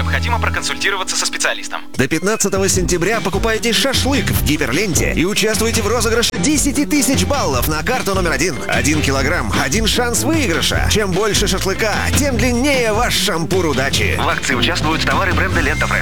необходимо проконсультироваться со специалистом. До 15 сентября покупайте шашлык в Гиперленте и участвуйте в розыгрыше 10 тысяч баллов на карту номер 1. 1 килограмм, 1 шанс выигрыша. Чем больше шашлыка, тем длиннее ваш шампур удачи. В акции участвуют товары бренда «Лента Фрэш».